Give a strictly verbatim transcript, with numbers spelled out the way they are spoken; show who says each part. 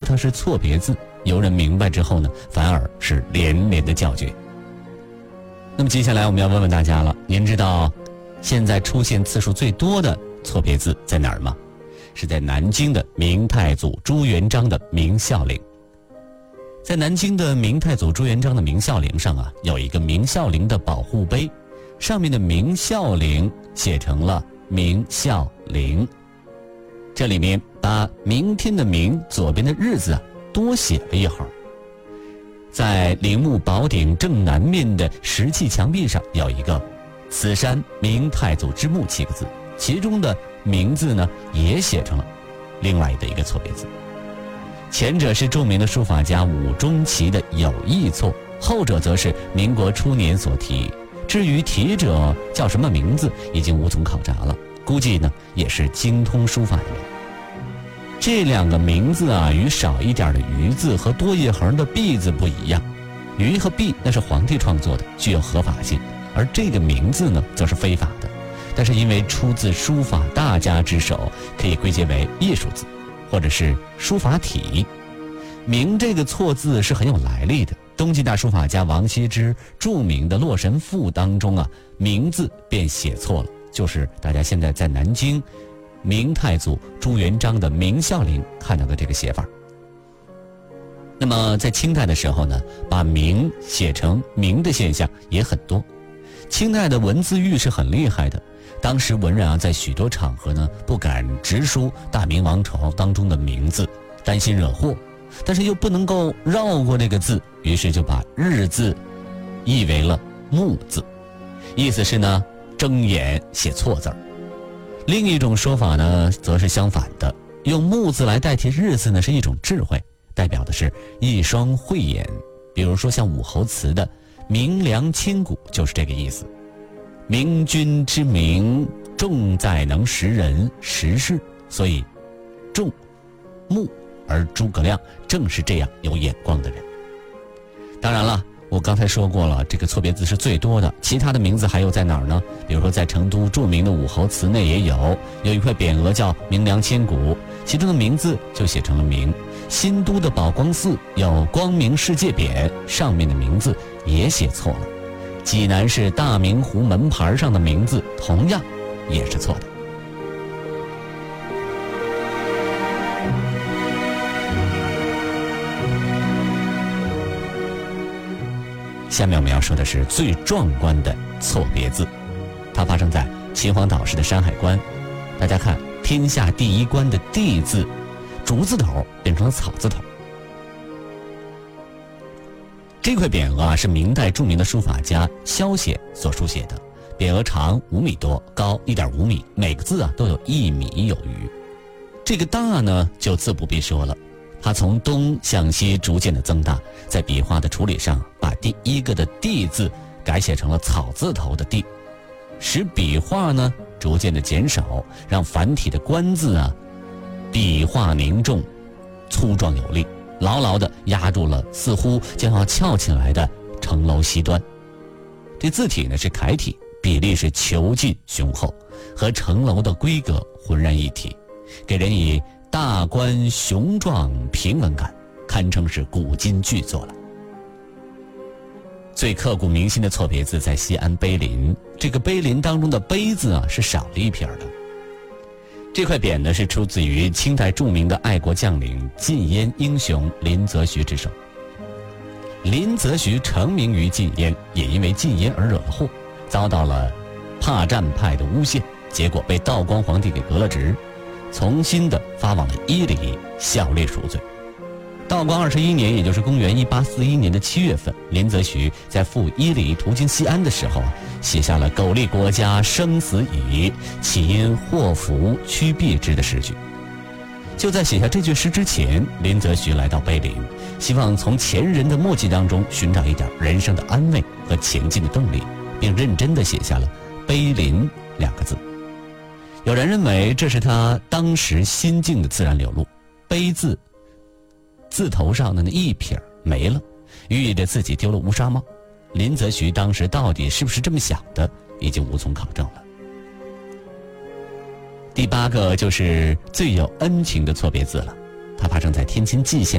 Speaker 1: 它是错别字，游人明白之后呢，反而是连连的叫绝。那么接下来我们要问问大家了，您知道现在出现次数最多的错别字在哪儿吗？是在南京的明太祖朱元璋的明孝陵。在南京的明太祖朱元璋的明孝陵上啊，有一个明孝陵的保护碑，上面的明孝陵写成了明孝陵。这里面把明天的明左边的日字啊多写了一横。在陵墓宝顶正南面的石砌墙壁上有一个此山明太祖之墓七个字，其中的明字呢也写成了另外的一个错别字。前者是著名的书法家武中奇的有意错，后者则是民国初年所题。至于题者叫什么名字，已经无从考察了，估计呢也是精通书法的人。这两个名字啊，与少一点的余字和多一横的毕字不一样。余和毕那是皇帝创作的，具有合法性，而这个名字呢则是非法的。但是因为出自书法大家之手，可以归结为艺术字或者是书法体。明这个错字是很有来历的，东晋大书法家王羲之著名的《洛神赋》当中啊，明字便写错了，就是大家现在在南京明太祖朱元璋的明孝陵看到的这个写法。那么在清代的时候呢，把明写成明的现象也很多。清代的文字狱是很厉害的，当时文人啊在许多场合呢不敢直书大明王朝当中的明字，担心惹祸，但是又不能够绕过这个字，于是就把日字译为了木字，意思是呢睁眼写错字儿。另一种说法呢则是相反的，用木字来代替日字呢是一种智慧，代表的是一双慧眼。比如说像武侯祠的明良千古就是这个意思。明君之明，重在能识人识事，所以重木，而诸葛亮正是这样有眼光的人。当然了，我刚才说过了，这个错别字是最多的，其他的名字还有在哪儿呢？比如说在成都著名的武侯祠内也有，有一块匾额叫明良千古，其中的名字就写成了明。新都的宝光寺有光明世界匾，上面的名字也写错了。济南市大明湖门牌上的名字同样也是错的。下面我们要说的是最壮观的错别字，它发生在秦皇岛市的山海关。大家看，天下第一关的地字，竹字头变成了草字头。这块匾额啊是明代著名的书法家萧显所书写的，匾额长五米多，高一点五米，每个字啊都有一米有余。这个大呢就自不必说了，它从东向西逐渐的增大，在笔画的处理上把第一个的地字改写成了草字头的地，使笔画呢逐渐的减少，让繁体的官字啊笔画凝重，粗壮有力，牢牢地压住了似乎将要翘起来的城楼西端。这字体呢是楷体，比例是遒劲雄厚，和城楼的规格浑然一体，给人以大观雄壮平稳感，堪称是古今巨作了。最刻骨铭心的错别字在西安碑林，这个碑林当中的碑字啊是少了一撇的。这块匾呢是出自于清代著名的爱国将领禁烟英雄林则徐之手。林则徐成名于禁烟，也因为禁烟而惹了祸，遭到了怕战派的诬陷，结果被道光皇帝给革了职，重新的发往了伊犁效力赎罪。道光二十一年，也就是公元一八四一年的七月份，林则徐在赴伊犁途经西安的时候，写下了“苟利国家生死以，岂因祸福趋避之”的诗句。就在写下这句诗之前，林则徐来到碑林，希望从前人的墨迹当中寻找一点人生的安慰和前进的动力，并认真地写下了“碑林”两个字。有人认为这是他当时心境的自然流露，碑字字头上的那一撇没了，寓意着自己丢了乌纱帽。林则徐当时到底是不是这么想的，已经无从考证了。第八个就是最有恩情的错别字了，它发生在天津蓟县